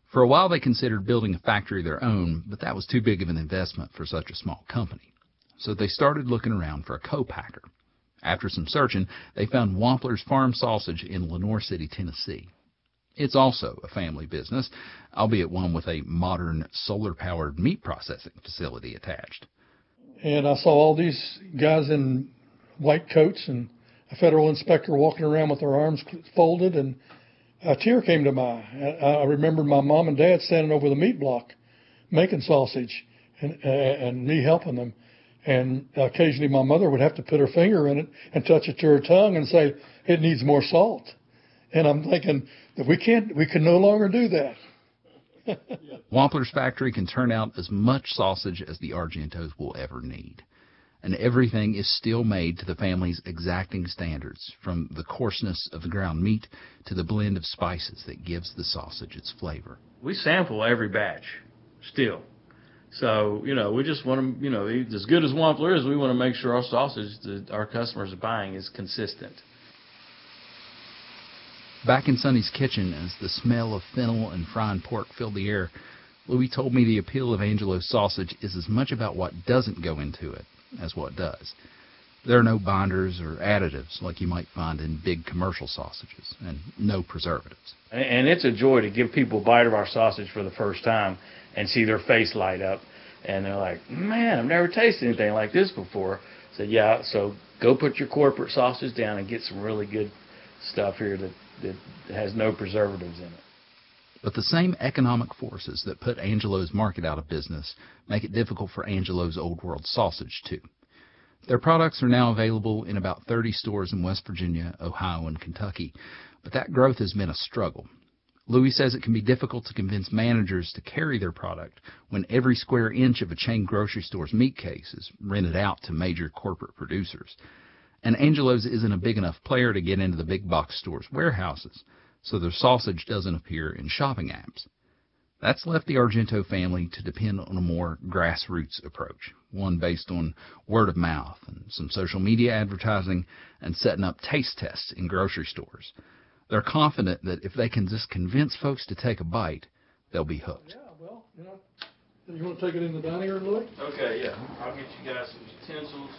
For a while they considered building a factory of their own, but that was too big of an investment for such a small company. So they started looking around for a co-packer. After some searching, they found Wampler's Farm Sausage in Lenoir City, Tennessee. It's also a family business, albeit one with a modern solar-powered meat processing facility attached. And I saw all these guys in white coats and a federal inspector walking around with their arms folded, and a tear came to my eye. I remembered my mom and dad standing over the meat block making sausage and me helping them. And occasionally my mother would have to put her finger in it and touch it to her tongue and say, it needs more salt. And I'm thinking that we can no longer do that. Wampler's factory can turn out as much sausage as the Argentos will ever need. And everything is still made to the family's exacting standards, from the coarseness of the ground meat to the blend of spices that gives the sausage its flavor. We sample every batch, still. So, we just want to, as good as Wampler is, we want to make sure our sausage that our customers are buying is consistent. Back in Sonny's kitchen, as the smell of fennel and frying pork filled the air, Louis told me the appeal of Angelo's sausage is as much about what doesn't go into it as what does. There are no binders or additives like you might find in big commercial sausages, and no preservatives. And it's a joy to give people a bite of our sausage for the first time and see their face light up. And they're like, man, I've never tasted anything like this before. I said, yeah, so go put your corporate sausage down and get some really good stuff here that has no preservatives in it. But the same economic forces that put Angelo's Market out of business make it difficult for Angelo's Old World sausage, too. Their products are now available in about 30 stores in West Virginia, Ohio, and Kentucky, but that growth has been a struggle. Louis says it can be difficult to convince managers to carry their product when every square inch of a chain grocery store's meat case is rented out to major corporate producers. And Angelo's isn't a big enough player to get into the big box stores' warehouses, so their sausage doesn't appear in shopping apps. That's left the Argento family to depend on a more grassroots approach, one based on word of mouth and some social media advertising and setting up taste tests in grocery stores. They're confident that if they can just convince folks to take a bite, they'll be hooked. Yeah, well, you want to take it in the dining room, Louis? Okay, yeah. I'll get you guys some utensils.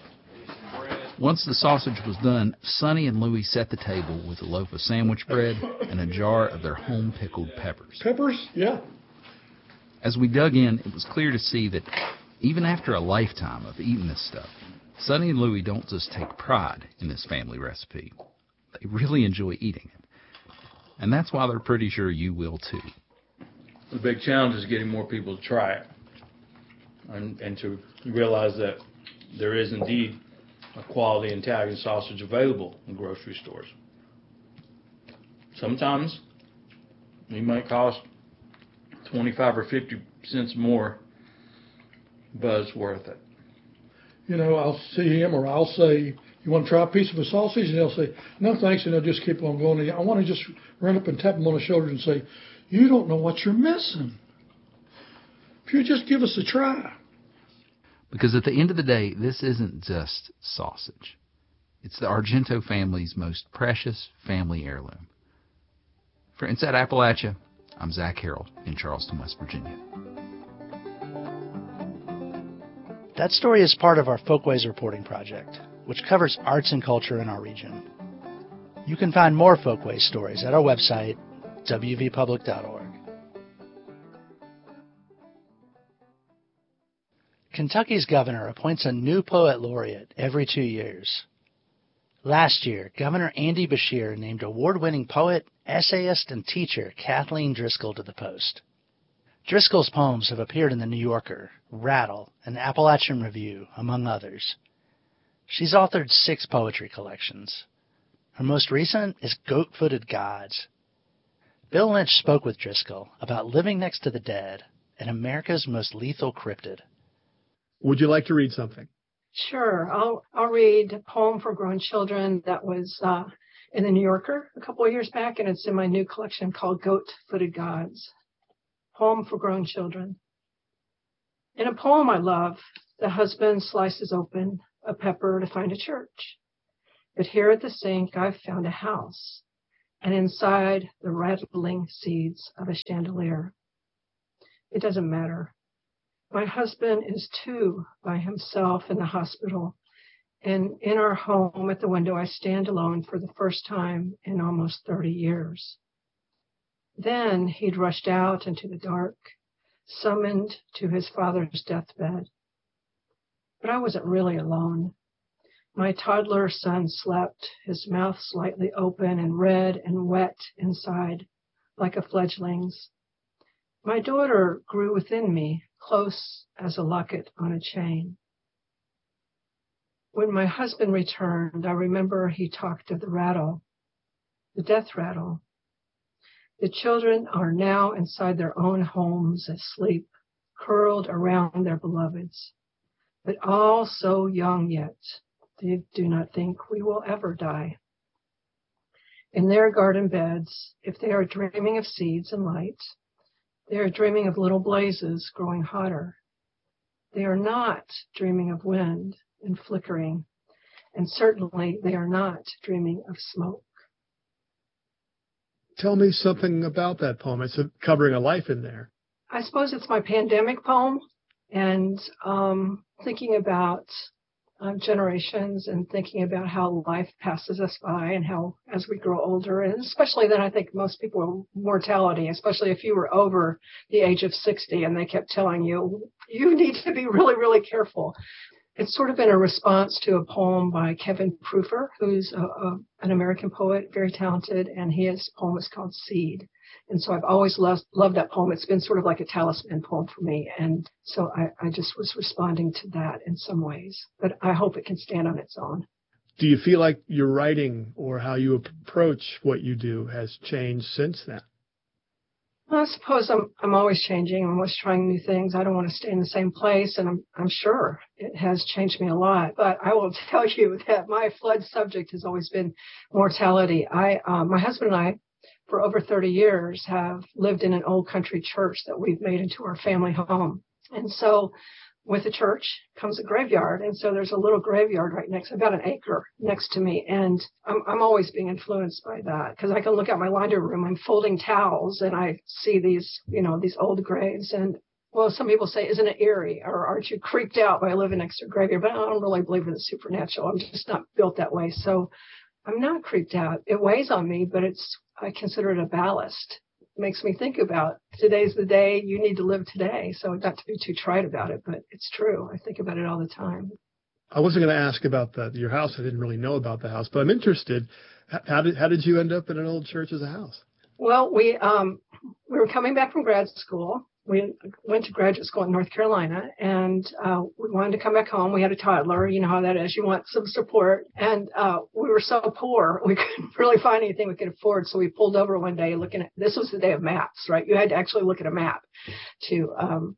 Once the sausage was done, Sonny and Louis set the table with a loaf of sandwich bread and a jar of their home-pickled peppers. Peppers? Yeah. As we dug in, it was clear to see that even after a lifetime of eating this stuff, Sonny and Louis don't just take pride in this family recipe. They really enjoy eating it. And that's why they're pretty sure you will, too. The big challenge is getting more people to try it and to realize that there is indeed a quality Italian sausage available in grocery stores. Sometimes it might cost 25 or 50 cents more, but it's worth it. I'll see him or I'll say, you want to try a piece of a sausage? And they'll say, no thanks, and they'll just keep on going. I want to just run up and tap them on the shoulder and say, you don't know what you're missing. If you just give us a try. Because at the end of the day, this isn't just sausage. It's the Argento family's most precious family heirloom. For Inside Appalachia, I'm Zach Harold in Charleston, West Virginia. That story is part of our Folkways reporting project, which covers arts and culture in our region. You can find more Folkways stories at our website, wvpublic.org. Kentucky's governor appoints a new poet laureate every 2 years. Last year, Governor Andy Beshear named award-winning poet, essayist, and teacher Kathleen Driscoll to the post. Driscoll's poems have appeared in The New Yorker, Rattle, and Appalachian Review, among others. She's authored 6 poetry collections. Her most recent is Goat-Footed Gods. Bill Lynch spoke with Driscoll about living next to the dead in America's most lethal cryptid. Would you like to read something? Sure. I'll read a poem for grown children that was in The New Yorker a couple of years back, and it's in my new collection called Goat-Footed Gods. Poem for grown children. In a poem I love, the husband slices open a pepper to find a church. But here at the sink, I've found a house, and inside the rattling seeds of a chandelier. It doesn't matter. My husband is too by himself in the hospital, and in our home at the window I stand alone for the first time in almost 30 years. Then he'd rushed out into the dark, summoned to his father's deathbed. But I wasn't really alone. My toddler son slept, his mouth slightly open and red and wet inside, like a fledgling's. My daughter grew within me, close as a locket on a chain. When my husband returned, I remember he talked of the rattle, the death rattle. The children are now inside their own homes asleep, curled around their beloveds, but all so young yet. They do not think we will ever die. In their garden beds, if they are dreaming of seeds and light, they are dreaming of little blazes growing hotter. They are not dreaming of wind and flickering, and certainly they are not dreaming of smoke. Tell me something about that poem. It's covering a life in there. I suppose it's my pandemic poem, and thinking about generations and thinking about how life passes us by and how as we grow older, and especially then I think most people, mortality, especially if you were over the age of 60 and they kept telling you, you need to be really, really careful. It's sort of been a response to a poem by Kevin Proofer, who's an American poet, very talented, and his poem is called Seed. And so I've always loved that poem. It's been sort of like a talisman poem for me. And so I just was responding to that in some ways. But I hope it can stand on its own. Do you feel like your writing or how you approach what you do has changed since then? Well, I suppose I'm always changing. I'm always trying new things. I don't want to stay in the same place, and I'm sure it has changed me a lot. But I will tell you that my flood subject has always been mortality. My husband and I, for over 30 years, have lived in an old country church that we've made into our family home. And so with the church comes a graveyard. And so there's a little graveyard right next, about an acre next to me. And I'm always being influenced by that because I can look at my laundry room. I'm folding towels and I see these old graves. And well, some people say, isn't it eerie? Or aren't you creeped out by living next to a graveyard? But I don't really believe in the supernatural. I'm just not built that way. So I'm not creeped out. It weighs on me, but I consider it a ballast. It makes me think about today's the day you need to live today. So not to be too trite about it, but it's true. I think about it all the time. I wasn't going to ask about your house. I didn't really know about the house, but I'm interested. How did you end up in an old church as a house? Well, we were coming back from grad school. We went to graduate school in North Carolina, and we wanted to come back home. We had a toddler. You know how that is. You want some support. And we were so poor, we couldn't really find anything we could afford. So we pulled over one day this was the day of maps, right? You had to actually look at a map to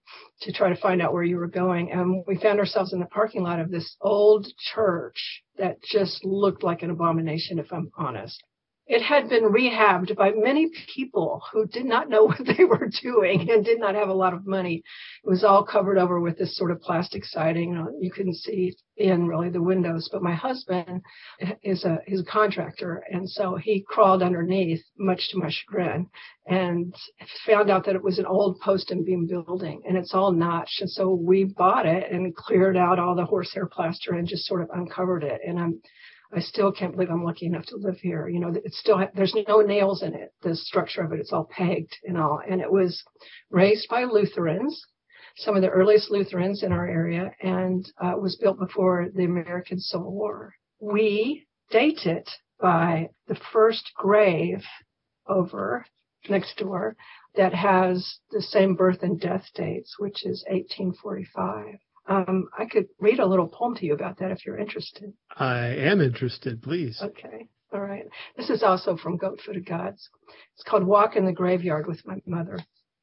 try to find out where you were going. And we found ourselves in the parking lot of this old church that just looked like an abomination, if I'm honest. It had been rehabbed by many people who did not know what they were doing and did not have a lot of money. It was all covered over with this sort of plastic siding. You couldn't see in really the windows. But my husband is a contractor, and so he crawled underneath, much to my chagrin, and found out that it was an old post and beam building, and it's all notched. And so we bought it and cleared out all the horsehair plaster and just sort of uncovered it. And I still can't believe I'm lucky enough to live here. You know, it's still, there's no nails in it, the structure of it. It's all pegged and all. And it was raised by Lutherans, some of the earliest Lutherans in our area, and was built before the American Civil War. We date it by the first grave over next door that has the same birth and death dates, which is 1845. I could read a little poem to you about that if you're interested. I am interested, please. Okay. All right. This is also from Goat-Footed Gods. It's called Walk in the Graveyard with My Mother.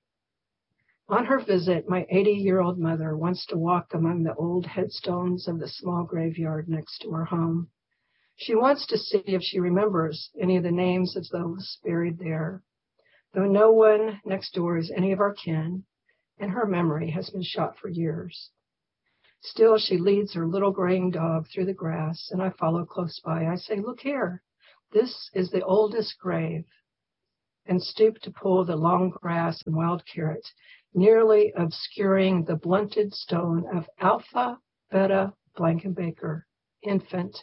On her visit, my 80-year-old mother wants to walk among the old headstones of the small graveyard next to her home. She wants to see if she remembers any of the names of those buried there, though no one next door is any of our kin, and her memory has been shot for years. Still, she leads her little graying dog through the grass, and I follow close by. I say, look here, This is the oldest grave, and stooped to pull the long grass and wild carrot, nearly obscuring the blunted stone of Alpha Beta Blankenbaker, infant,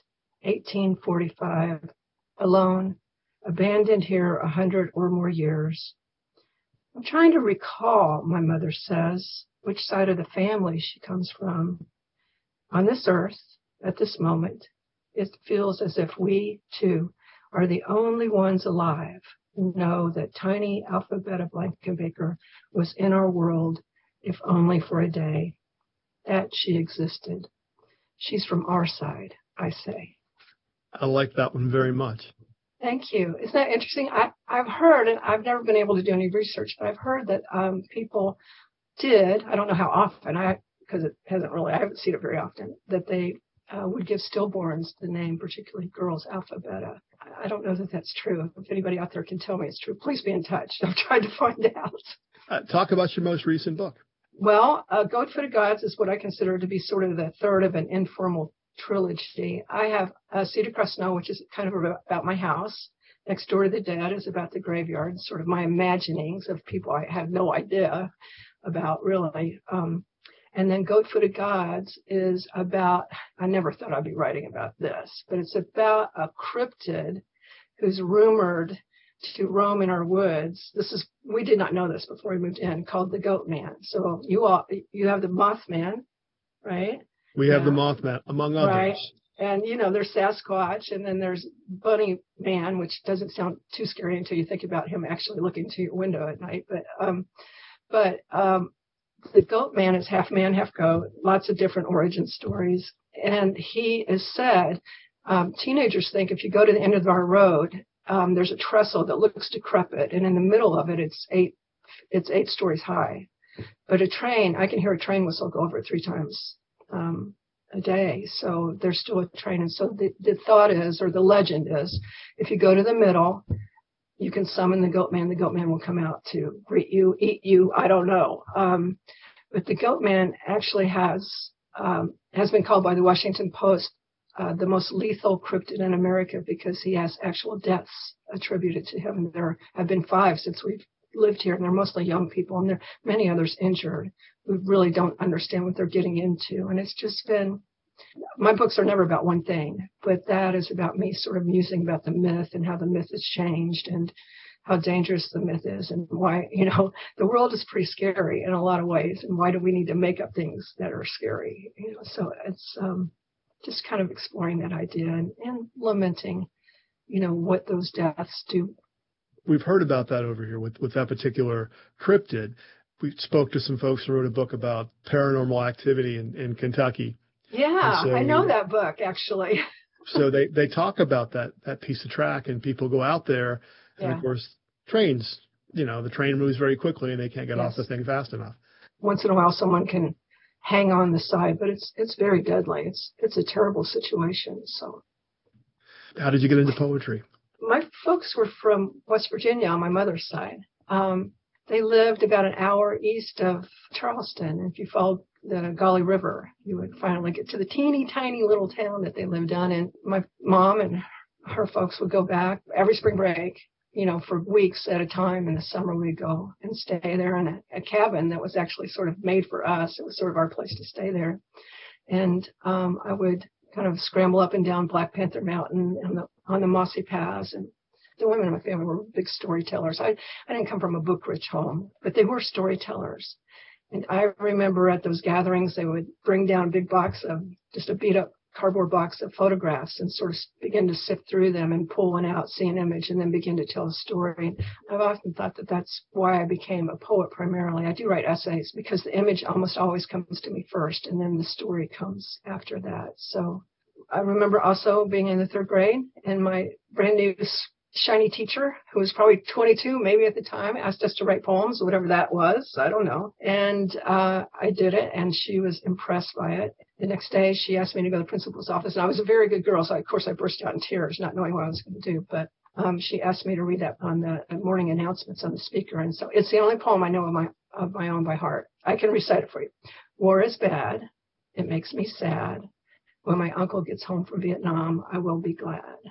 1845, alone, abandoned here 100 or more years. I'm trying to recall, my mother says, which side of the family she comes from. On this earth, at this moment, it feels as if we, too, are the only ones alive who know that tiny Alpha Beta Blankenbaker was in our world, if only for a day. That she existed. She's from our side, I say. I like that one very much. Thank you. Isn't that interesting? I've heard, and I've never been able to do any research, but I've heard that people did, I don't know how often, because it hasn't really, I haven't seen it very often, that they would give stillborns the name, particularly girls, Alpha Beta. I don't know that that's true. If anybody out there can tell me it's true, please be in touch. I'm trying to find out. Talk about your most recent book. Well, Goat-Footed Gods is what I consider to be sort of the third of an informal trilogy. I have Cedar Crest Snow, which is kind of about my house. Next Door to the Dead is about the graveyard, sort of my imaginings of people I have no idea about, really. And then Goat-Footed Gods is about, I never thought I'd be writing about this, but it's about a cryptid who's rumored to roam in our woods. We did not know this before we moved in, called the Goat Man. So you have the Mothman, right? We have the Mothman, among others. Right. And, there's Sasquatch, and then there's Bunny Man, which doesn't sound too scary until you think about him actually looking to your window at night. But the Goat Man is half man, half goat, lots of different origin stories. And he is said, teenagers think if you go to the end of our road, there's a trestle that looks decrepit, and in the middle of it, it's eight stories high. But I can hear a train whistle go over it 3 times a day. So there's still a train. And so the thought is, or the legend is, if you go to the middle, you can summon the Goat Man. The Goat Man will come out to greet you, eat you. I don't know. But the Goat Man actually has been called by the Washington Post the most lethal cryptid in America because he has actual deaths attributed to him. And there have been 5 since we've lived here, and they're mostly young people, and there are many others injured who really don't understand what they're getting into. And it's just been, my books are never about one thing, but that is about me sort of musing about the myth and how the myth has changed and how dangerous the myth is and why, the world is pretty scary in a lot of ways. And why do we need to make up things that are scary? So it's just kind of exploring that idea and lamenting, what those deaths do. We've heard about that over here with that particular cryptid. We spoke to some folks who wrote a book about paranormal activity in Kentucky. Yeah, so, I know that book, actually. So they talk about that piece of track, and people go out there, and of course, trains, the train moves very quickly, and they can't get off the thing fast enough. Once in a while, someone can hang on the side, but it's very deadly. It's a terrible situation. So, how did you get into poetry? My folks were from West Virginia on my mother's side. They lived about an hour east of Charleston. If you followed the Gauley River, you would finally get to the teeny tiny little town that they lived on. And my mom and her folks would go back every spring break, for weeks at a time. In the summer, we'd go and stay there in a cabin that was actually sort of made for us. It was sort of our place to stay there. And I would kind of scramble up and down Black Panther Mountain on the mossy paths. And the women in my family were big storytellers. I didn't come from a book-rich home, but they were storytellers. And I remember at those gatherings, they would bring down a big box of just a beat-up cardboard box of photographs and sort of begin to sift through them and pull one out, see an image, and then begin to tell a story. I've often thought that that's why I became a poet primarily. I do write essays because the image almost always comes to me first, and then the story comes after that. So I remember also being in the 3rd grade, and my brand new shiny teacher, who was probably 22 maybe at the time, asked us to write poems, whatever that was. I don't know. And I did it, and she was impressed by it. The next day, she asked me to go to the principal's office, and I was a very good girl, so of course I burst out in tears, not knowing what I was going to do. But she asked me to read that on the morning announcements on the speaker, and so it's the only poem I know of my own by heart. I can recite it for you. War is bad. It makes me sad. When my uncle gets home from Vietnam, I will be glad.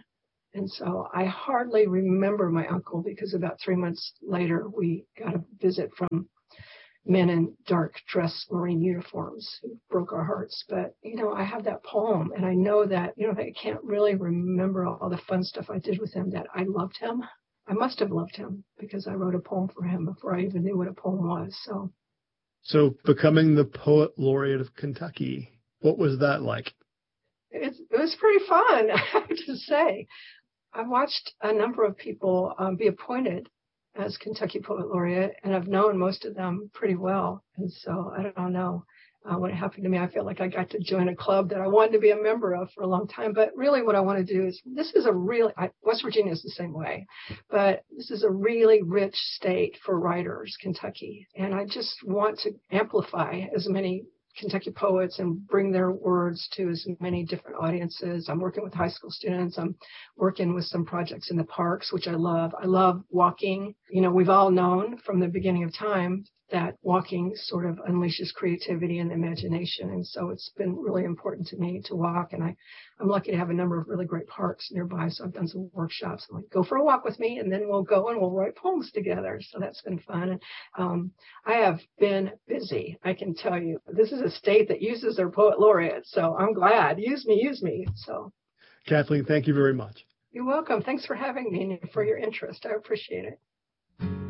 And so I hardly remember my uncle because about 3 months later, we got a visit from men in dark dress Marine uniforms who broke our hearts. But, I have that poem, and I know that, I can't really remember all the fun stuff I did with him, that I loved him. I must have loved him because I wrote a poem for him before I even knew what a poem was. So becoming the Poet Laureate of Kentucky, what was that like? It was pretty fun, I have to say. I watched a number of people be appointed as Kentucky Poet Laureate, and I've known most of them pretty well. And so I don't know. When it happened to me, I feel like I got to join a club that I wanted to be a member of for a long time. But really what I want to do is, West Virginia is the same way, but this is a really rich state for writers, Kentucky. And I just want to amplify as many Kentucky poets and bring their words to as many different audiences. I'm working with high school students. I'm working with some projects in the parks, which I love. I love walking. We've all known from the beginning of time that walking sort of unleashes creativity and imagination. And so it's been really important to me to walk. And I'm lucky to have a number of really great parks nearby. So I've done some workshops. I'm like, go for a walk with me, and then we'll go and we'll write poems together. So that's been fun. And I have been busy, I can tell you. This is a state that uses their poet laureate. So I'm glad. Use me. So, Kathleen, thank you very much. You're welcome. Thanks for having me and for your interest. I appreciate it.